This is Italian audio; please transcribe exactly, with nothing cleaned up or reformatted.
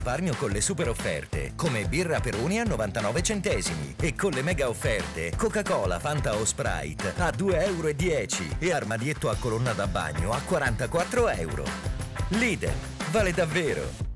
Risparmio con le super offerte, come birra Peroni a novantanove centesimi e con le mega offerte Coca-Cola, Fanta o Sprite a due e dieci euro e armadietto a colonna da bagno a quarantaquattro euro. Lidl, vale davvero!